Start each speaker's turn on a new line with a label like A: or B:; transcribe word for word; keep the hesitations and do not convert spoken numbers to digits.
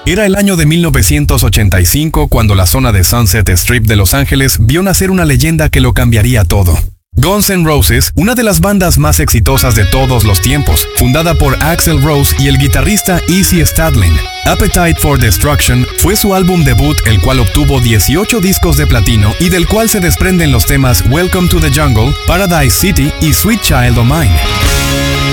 A: Era el año de mil novecientos ochenta y cinco cuando la zona de Sunset Strip de Los Ángeles vio nacer una leyenda que lo cambiaría todo. Guns N' Roses, una de las bandas más exitosas de todos los tiempos, fundada por Axl Rose y el guitarrista Izzy Stradlin. Appetite for Destruction fue su álbum debut, el cual obtuvo dieciocho discos de platino y del cual se desprenden los temas Welcome to the Jungle, Paradise City y Sweet Child O' Mine.